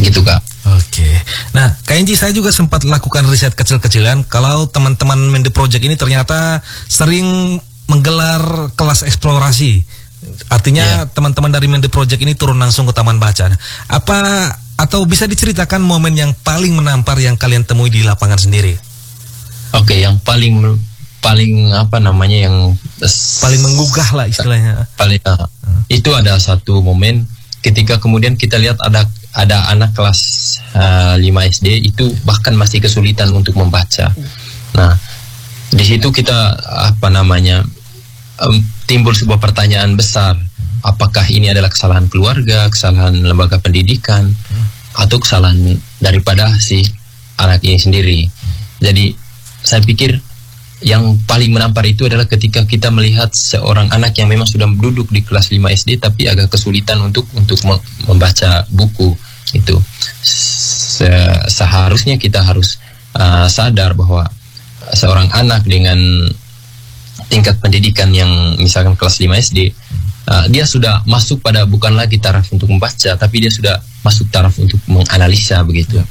Gitu Kak. Oke. Nah, Kak Enji, saya juga sempat lakukan riset kecil-kecilan kalau teman-teman Mende Project ini ternyata sering menggelar kelas eksplorasi. Artinya teman-teman dari Mende Project ini turun langsung ke taman baca. Apa atau bisa diceritakan momen yang paling menampar yang kalian temui di lapangan sendiri? Oke, yang paling apa namanya, yang paling menggugah lah istilahnya. Itu ada satu momen ketika kemudian kita lihat ada anak kelas 5 SD itu bahkan masih kesulitan untuk membaca. Nah, di situ kita apa namanya timbul sebuah pertanyaan besar. Apakah ini adalah kesalahan keluarga, kesalahan lembaga pendidikan, atau kesalahan daripada si anak ini sendiri? Jadi saya pikir yang paling menampar itu adalah ketika kita melihat seorang anak yang memang sudah duduk di kelas 5 SD tapi agak kesulitan untuk membaca buku itu. Seharusnya kita harus sadar bahwa seorang anak dengan tingkat pendidikan yang misalkan kelas 5 SD, dia sudah masuk pada bukan lagi taraf untuk membaca, tapi dia sudah masuk taraf untuk menganalisa begitu.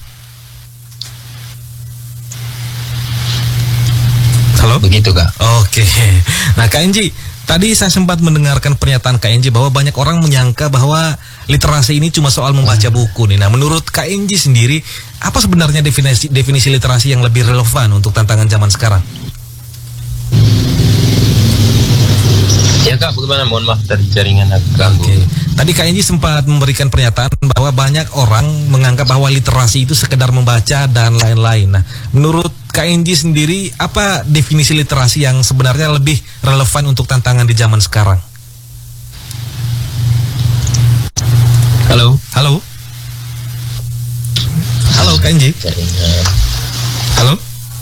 Halo? Begitu Kak. Oke. Nah Kak Enji, tadi saya sempat mendengarkan pernyataan Kak Enji bahwa banyak orang menyangka bahwa literasi ini cuma soal membaca buku nih. Nah menurut Kak Enji sendiri, apa sebenarnya definisi literasi yang lebih relevan untuk tantangan zaman sekarang? Ya Kak, bagaimana? Mohon maaf dari jaringan agak ganggu. Oke. Tadi Kak Enji sempat memberikan pernyataan bahwa banyak orang menganggap bahwa literasi itu sekedar membaca dan lain-lain. Nah, menurut Kak Enji sendiri, apa definisi literasi yang sebenarnya lebih relevan untuk tantangan di zaman sekarang? Halo? Halo? Halo Kak Enji? Halo?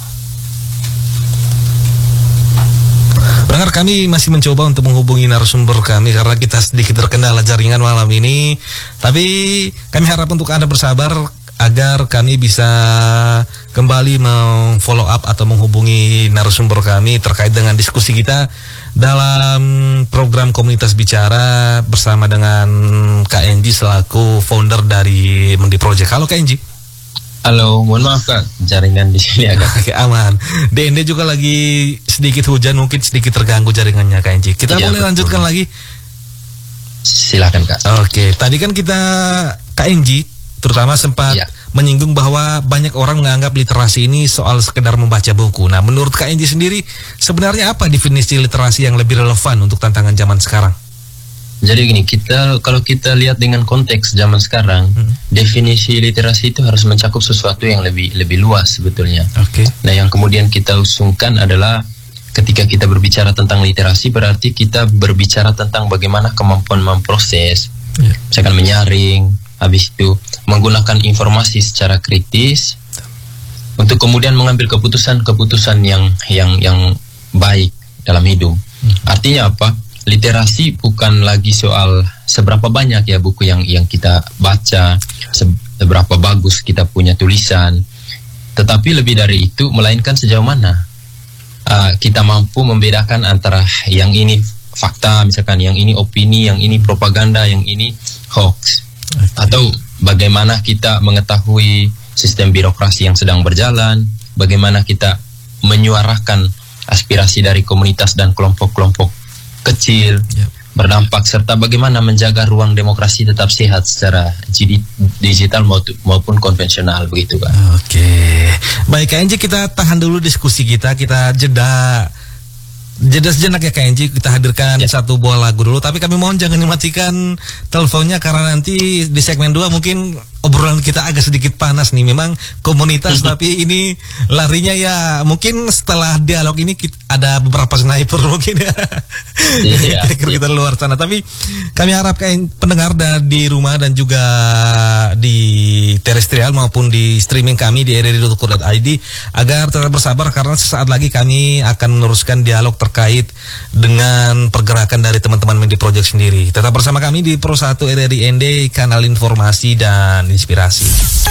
Pendengar, kami masih mencoba untuk menghubungi narasumber kami karena kita sedikit terkendala jaringan malam ini. Tapi kami harap untuk Anda bersabar agar kami bisa kembali follow up atau menghubungi narasumber kami terkait dengan diskusi kita dalam program Komunitas Bicara bersama dengan Kak Enji selaku founder dari Mende Project. Halo Kak Enji. Halo, mohon maaf Kak, jaringan di sini agak aman. DND juga lagi sedikit hujan, mungkin sedikit terganggu jaringannya Kak Enji. Kita boleh lanjutkan lagi? Silakan Kak. Oke, tadi kan kita Kak Enji terutama sempat menyinggung bahwa banyak orang menganggap literasi ini soal sekedar membaca buku. Nah, menurut Kak Enji sendiri, sebenarnya apa definisi literasi yang lebih relevan untuk tantangan zaman sekarang? Jadi gini, kalau kita lihat dengan konteks zaman sekarang, definisi literasi itu harus mencakup sesuatu yang lebih luas sebetulnya. Oke. Nah, yang kemudian kita usungkan adalah ketika kita berbicara tentang literasi, berarti kita berbicara tentang bagaimana kemampuan memproses, misalkan menyaring, habis itu menggunakan informasi secara kritis untuk kemudian mengambil keputusan yang baik dalam hidup. Artinya apa? Literasi bukan lagi soal seberapa banyak ya buku yang kita baca, seberapa bagus kita punya tulisan, tetapi lebih dari itu, melainkan sejauh mana kita mampu membedakan antara yang ini fakta, misalkan yang ini opini, yang ini propaganda, yang ini hoax, atau bagaimana kita mengetahui sistem birokrasi yang sedang berjalan, bagaimana kita menyuarakan aspirasi dari komunitas dan kelompok-kelompok kecil berdampak, serta bagaimana menjaga ruang demokrasi tetap sehat secara digital maupun konvensional, begitu Pak. Oke, baik Kak Enji, kita tahan dulu diskusi kita jeda sejenak ya Kak Enji, kita hadirkan satu buah lagu dulu, tapi kami mohon jangan dimatikan teleponnya karena nanti di segmen 2 mungkin obrolan kita agak sedikit panas nih, memang komunitas tapi ini larinya ya mungkin setelah dialog ini ada beberapa sniper mungkin ya. Kita luar sana, tapi kami harap pendengar di rumah dan juga di terestrial maupun di streaming kami di rri.co.id agar tetap bersabar karena sesaat lagi kami akan meneruskan dialog terkait dengan pergerakan dari teman-teman Mende Project sendiri. Tetap bersama kami di Pro 1 RRI ND, kanal informasi dan inspirasi.